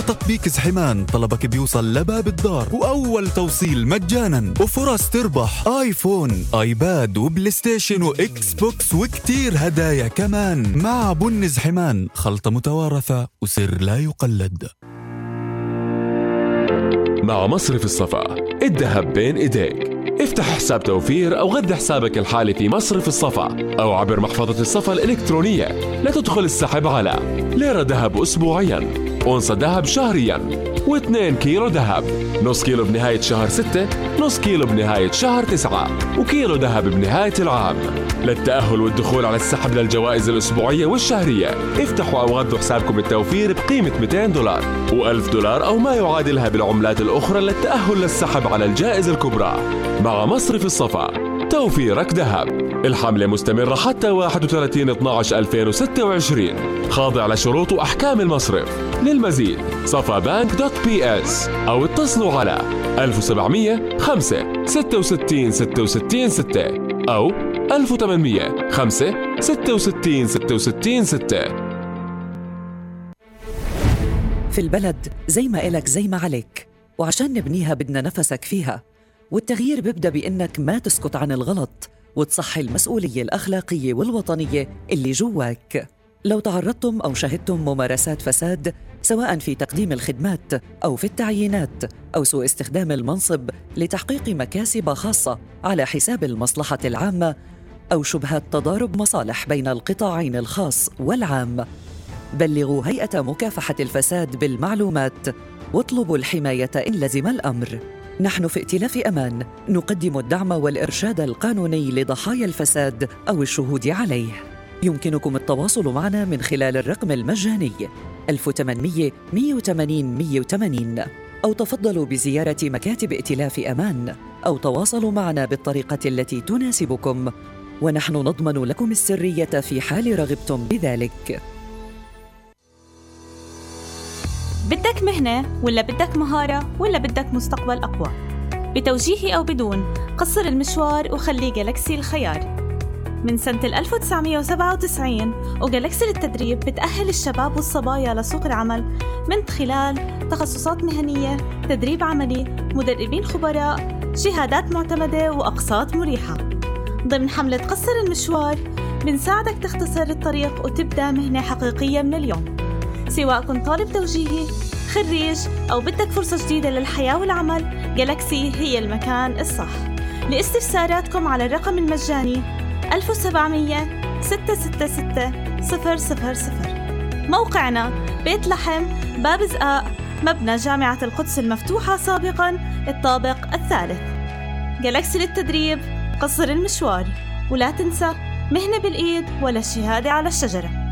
تطبيق زحمان طلبك بيوصل لباب الدار، وأول توصيل مجانا، وفرص تربح آيفون، آيباد وبلاي ستيشن وإكس بوكس وكتير هدايا كمان. مع بن زحمان، خلطة متوارثة وسر لا يقلد. مع مصرف الصفا، الذهب بين إيديك. افتح حساب توفير أو غذي حسابك الحالي في مصرف الصفا أو عبر محفظة الصفا الإلكترونية لتدخل السحب على ليرة ذهب أسبوعياً، أونصة ذهب شهرياً، و2 كيلو ذهب، نص كيلو بنهاية شهر 6، نص كيلو بنهاية شهر 9، وكيلو ذهب بنهاية العام. للتأهل والدخول على السحب للجوائز الأسبوعية والشهرية، افتحوا أو غذوا حسابكم التوفير بقيمة $200 و$1000 أو ما يعادلها بالعملات الأخرى للتأهل للسحب على الجائزة الكبرى. مع مصرف الصفا، توفيرك ذهب. الحملة مستمرة حتى 31/12/2026، خاضع لشروط وأحكام المصرف. للمزيد safabank.ps أو اتصلوا على 1700 5 66 66 6 أو 1800 5 66 66 6. في البلد زي ما إلك زي ما عليك، وعشان نبنيها بدنا نفسك فيها. والتغيير بيبدأ بإنك ما تسكت عن الغلط وتصحي المسؤولية الأخلاقية والوطنية اللي جواك. لو تعرضتم أو شهدتم ممارسات فساد، سواء في تقديم الخدمات أو في التعيينات أو سوء استخدام المنصب لتحقيق مكاسب خاصة على حساب المصلحة العامة، أو شبهات تضارب مصالح بين القطاعين الخاص والعام، بلغوا هيئة مكافحة الفساد بالمعلومات واطلبوا الحماية إن لزم الأمر. نحن في ائتلاف أمان نقدم الدعم والإرشاد القانوني لضحايا الفساد أو الشهود عليه. يمكنكم التواصل معنا من خلال الرقم المجاني 1800 180 180، أو تفضلوا بزيارة مكاتب ائتلاف أمان، أو تواصلوا معنا بالطريقة التي تناسبكم، ونحن نضمن لكم السرية في حال رغبتم بذلك. بدك مهنة ولا بدك مهارة ولا بدك مستقبل أقوى؟ بتوجيهي أو بدون، قصر المشوار وخلي جالاكسي الخيار. من سنة 1997 وجالاكسي للتدريب بتأهل الشباب والصبايا لسوق العمل من خلال تخصصات مهنية، تدريب عملي، مدربين خبراء، شهادات معتمدة وأقساط مريحة. ضمن حملة قصر المشوار بنساعدك تختصر الطريق وتبدأ مهنة حقيقية من اليوم. سواء كنت طالب توجيهي، خريج، أو بدك فرصة جديدة للحياة والعمل، جالاكسي هي المكان الصح. لاستفساراتكم على الرقم المجاني 1700 666 000. موقعنا بيت لحم، باب زقاق، مبنى جامعة القدس المفتوحة سابقاً، الطابق الثالث. جالاكسي للتدريب، قصر المشوار. ولا تنسى، مهنة بالإيد ولا الشهادة على الشجرة.